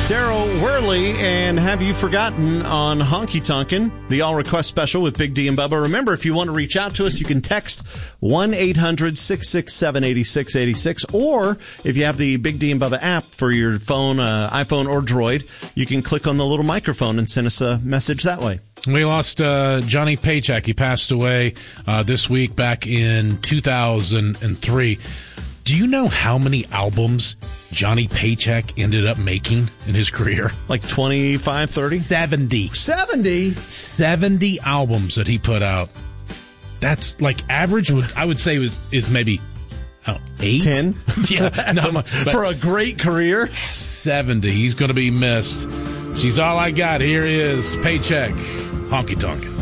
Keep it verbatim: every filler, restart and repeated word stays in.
Daryl Worley and Have You Forgotten on Honky Tonkin', the All Request Special with Big D and Bubba. Remember, if you want to reach out to us, you can text one eight hundred six six seven eight six eight six, or if you have the Big D and Bubba app for your phone, uh, iPhone or Droid, you can click on the little microphone and send us a message that way. We lost uh, Johnny Paycheck. He passed away uh, this week back in two thousand three. Do you know how many albums Johnny Paycheck ended up making in his career? Like twenty-five, thirty? seventy. seventy? seventy albums that he put out. That's like average, would I would say was is maybe oh, eight? ten? Yeah. No, for a great career? seventy. He's going to be missed. She's all I got. Here is Paycheck. Honky Tonkin'.